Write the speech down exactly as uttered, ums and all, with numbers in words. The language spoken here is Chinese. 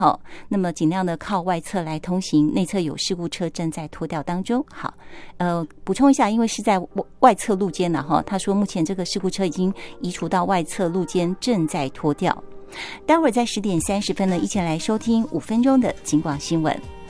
好，那么尽量的靠外侧来通行，内侧有事故车正在拖吊当中。好，呃，补充一下，因为是在外侧路肩了哈，他说目前这个事故车已经移除到外侧路肩，正在拖吊。待会儿在十点三十分呢，一起来收听五分钟的警广新闻。